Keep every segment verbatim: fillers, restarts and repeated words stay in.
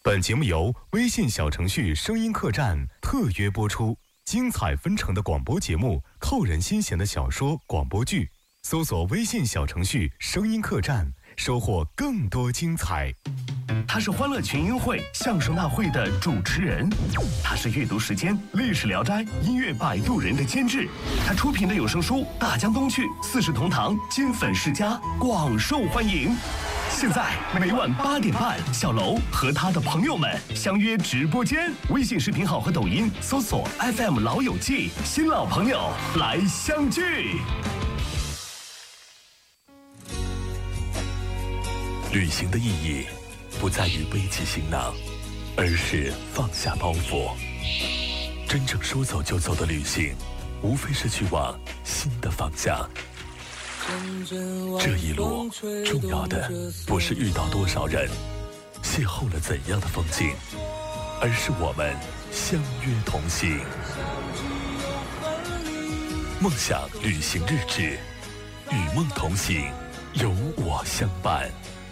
本节目由微信小程序声音客栈特约播出，精彩纷呈的广播节目，扣人心弦的小说广播剧，搜索微信小程序声音客栈，收获更多精彩。 他是欢乐群英会相声大会的主持人，他是阅读时间历史聊斋音乐摆渡人的监制，他出品的有声书《大江东去》《四世同堂》金粉世家广受欢迎。现在每晚八点半，小楼和他的朋友们相约直播间，微信视频号和抖音搜索 F M 老友记，新老朋友来相聚。 旅行的意义不在于背起行囊，而是放下包袱。真正说走就走的旅行，无非是去往新的方向。这一路重要的不是遇到多少人，邂逅了怎样的风景，而是我们相约同行。梦想旅行日志，与梦同行，有我相伴。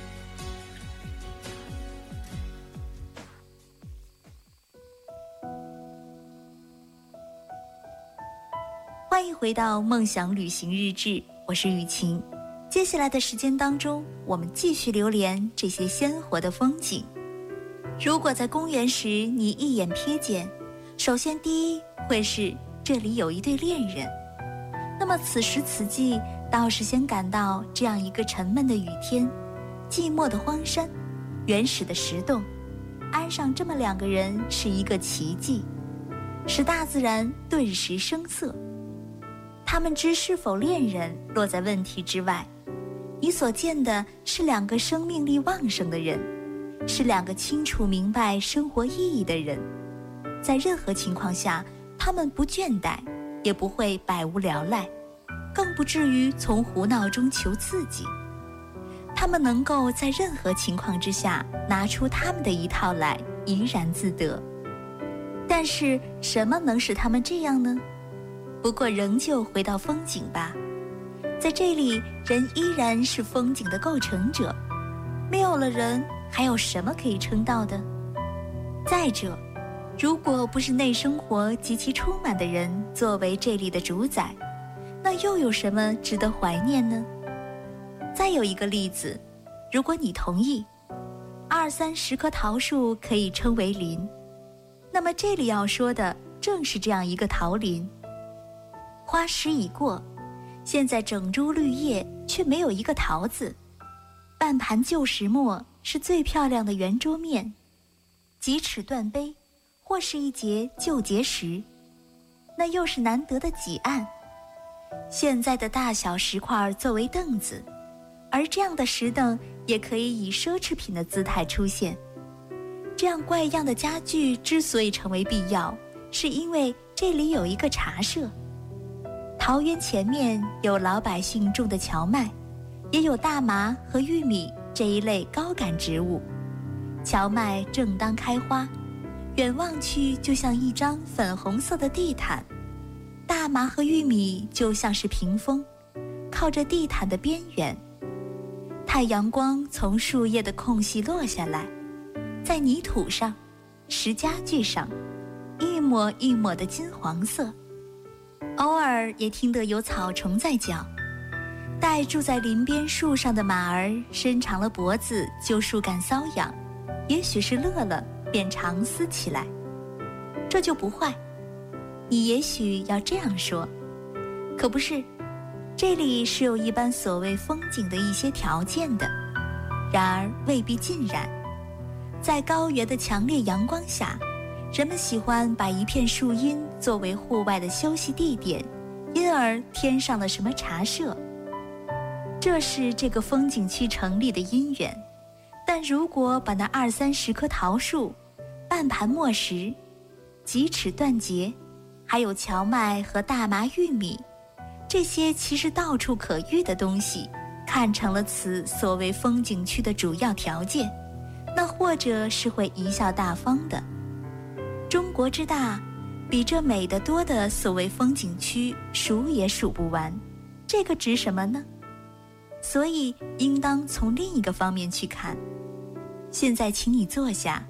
欢迎回到梦想旅行日志，我是雨晴。接下来的时间当中，我们继续流连这些鲜活的风景。如果在公园时你一眼瞥见，首先第一会是这里有一对恋人。那么此时此际，倒是先感到这样一个沉闷的雨天，寂寞的荒山，原始的石洞，安上这么两个人是一个奇迹，使大自然顿时生色。他们之是否恋人落在问题之外，你所见的是两个生命力旺盛的人，是两个清楚明白生活意义的人。在任何情况下，他们不倦怠，也不会百无聊赖，更不至于从胡闹中求刺激。他们能够在任何情况之下拿出他们的一套来，怡然自得。但是什么能使他们这样呢？不过仍旧回到风景吧，在这里人依然是风景的构成者，没有了人还有什么可以称道的？再者，如果不是内生活极其充满的人作为这里的主宰，那又有什么值得怀念呢？再有一个例子，如果你同意二三十棵桃树可以称为林，那么这里要说的正是这样一个桃林。花时已过，现在整株绿叶却没有一个桃子，半盘旧石墨是最漂亮的圆桌面，几尺断碑或是一节旧结石，那又是难得的几案。现在的大小石块作为凳子，而这样的石凳也可以以奢侈品的姿态出现。这样怪样的家具之所以成为必要，是因为这里有一个茶社。桃园前面有老百姓种的荞麦，也有大麻和玉米这一类高感植物。荞麦正当开花，远望去就像一张粉红色的地毯，大麻和玉米就像是屏风，靠着地毯的边缘。太阳光从树叶的空隙落下来，在泥土上、石家具上，一抹一抹的金黄色。偶尔也听得有草虫在叫，待住在林边树上的马儿伸长了脖子就树干搔痒，也许是乐了便长嘶起来，这就不坏。你也许要这样说，可不是，这里是有一般所谓风景的一些条件的，然而未必尽然。在高原的强烈阳光下，人们喜欢把一片树荫作为户外的休息地点，因而添上了什么茶社。这是这个风景区成立的因缘。但如果把那二三十棵桃树、半盘墨石、几尺断节，还有荞麦和大麻玉米，这些其实到处可遇的东西，看成了此所谓风景区的主要条件，那或者是会贻笑大方的。中国之大，比这美得多的所谓风景区数也数不完，这个值什么呢？所以应当从另一个方面去看。现在请你坐下，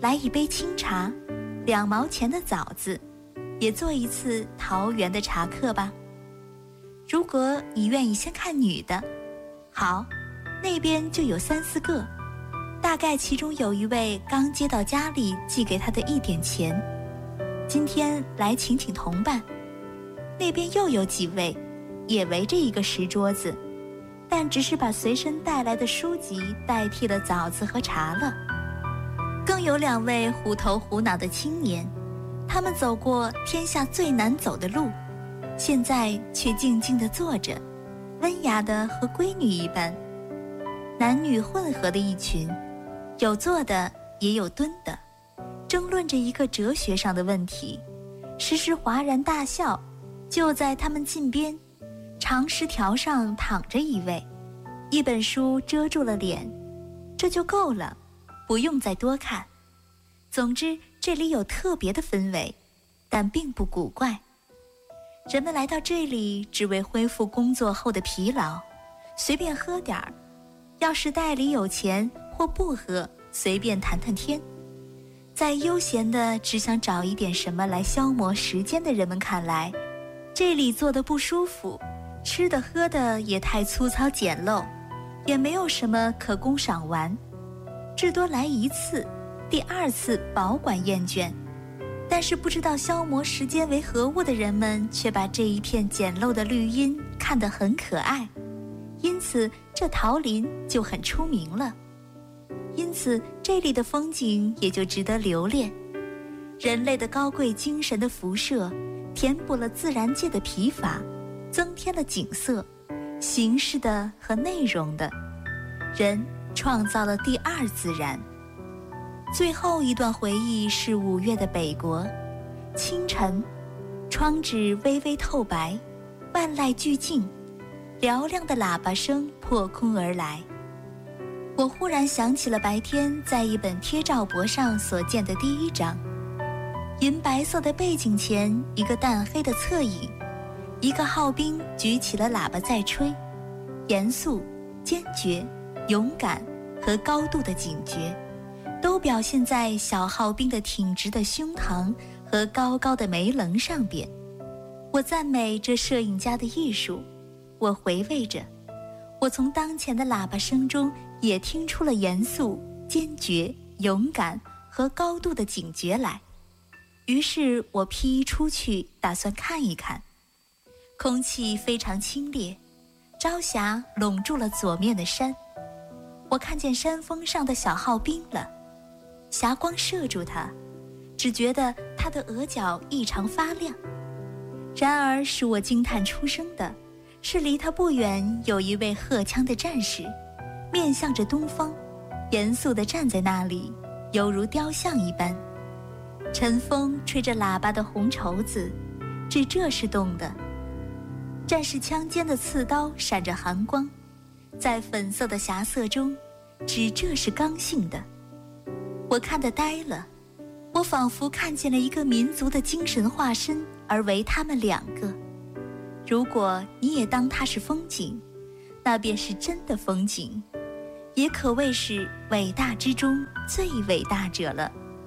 来一杯清茶，两毛钱的枣子，也做一次桃园的茶客吧。如果你愿意先看女的，好，那边就有三四个，大概其中有一位刚接到家里寄给他的一点钱，今天来请请同伴。那边又有几位，也围着一个石桌子，但只是把随身带来的书籍代替了枣子和茶了。更有两位虎头虎脑的青年，他们走过天下最难走的路，现在却静静地坐着，温雅的和闺女一般。男女混合的一群，有坐的也有蹲的，争论着一个哲学上的问题，时时哗然大笑。就在他们近边，长石条上躺着一位，一本书遮住了脸，这就够了，不用再多看。总之这里有特别的氛围，但并不古怪。人们来到这里只为恢复工作后的疲劳，随便喝点儿，要是袋里有钱或不喝，随便谈谈天。在悠闲的只想找一点什么来消磨时间的人们看来，这里坐得不舒服，吃的喝的也太粗糙简陋，也没有什么可供赏玩，至多来一次，第二次保管厌倦。但是不知道消磨时间为何物的人们却把这一片简陋的绿荫看得很可爱，因此这桃林就很出名了，因此这里的风景也就值得留恋。人类的高贵精神的辐射填补了自然界的疲乏，增添了景色，形式的和内容的，人创造了第二自然。最后一段回忆是五月的北国，清晨，窗纸微微透白，万籁俱静，嘹亮的喇叭声破空而来。我忽然想起了白天在一本贴照簿上所见的第一章，银白色的背景前一个淡黑的侧影，一个号兵举起了喇叭在吹，严肃、坚决、勇敢和高度的警觉，都表现在小号兵的挺直的胸膛和高高的眉棱上边。我赞美这摄影家的艺术，我回味着，我从当前的喇叭声中也听出了严肃、坚决、勇敢和高度的警觉来。于是我披衣出去，打算看一看。空气非常清冽，朝霞笼住了左面的山，我看见山峰上的小号兵了，霞光射住他，只觉得他的额角异常发亮。然而使我惊叹出声的是，离他不远有一位荷枪的战士，面向着东方，严肃地站在那里，犹如雕像一般。晨风吹着喇叭的红绸子，只这是动的。战士枪尖的刺刀闪着寒光，在粉色的霞色中，只这是刚性的。我看得呆了，我仿佛看见了一个民族的精神化身，而为他们两个。如果你也当它是风景，那便是真的风景，也可谓是伟大之中最伟大者了。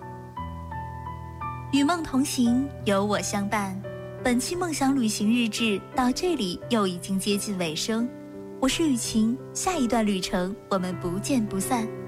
与梦同行，有我相伴。本期梦想旅行日志到这里又已经接近尾声，我是雨晴，下一段旅程我们不见不散。